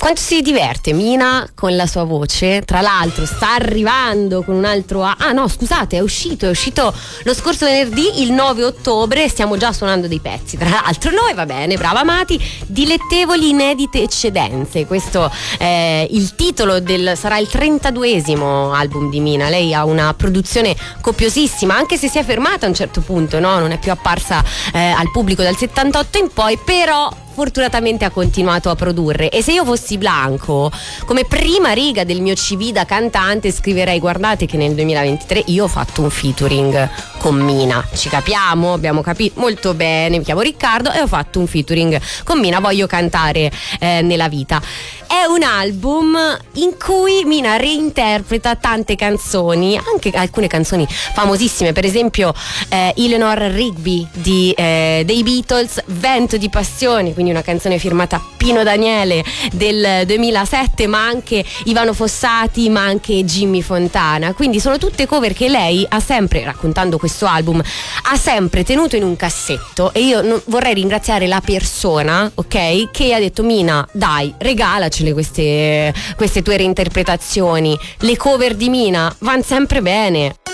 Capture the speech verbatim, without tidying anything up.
Quanto si diverte Mina con la sua voce. Tra l'altro sta arrivando con un altro a- ah no scusate è uscito è uscito lo scorso venerdì, il nove ottobre. Stiamo già suonando dei pezzi tra l'altro noi, va bene, brava Mati. Dilettevoli inedite eccedenze, questo è il titolo del, sarà il trentaduesimo album di Mina. Lei ha una produzione copiosissima, anche se si è fermata a un certo punto, no? Non è più apparsa eh, al pubblico dal settantotto in poi, però fortunatamente ha continuato a produrre. E se io fossi Blanco, come prima riga del mio C V da cantante scriverei: guardate che nel duemilaventitré io ho fatto un featuring con Mina, ci capiamo, abbiamo capito molto bene, mi chiamo Riccardo e ho fatto un featuring con Mina, voglio cantare eh, nella vita. È un album in cui Mina reinterpreta tante canzoni, anche alcune canzoni famosissime, per esempio eh, Eleanor Rigby di, eh, dei Beatles, Vento di passione, quindi una canzone firmata Pino Daniele del duemilasette, ma anche Ivano Fossati, ma anche Jimmy Fontana. Quindi sono tutte cover che lei ha sempre, raccontando questo album, ha sempre tenuto in un cassetto. E io non, vorrei ringraziare la persona, ok, che ha detto: Mina, dai, regalacele queste, queste tue reinterpretazioni. Le cover di Mina vanno sempre bene.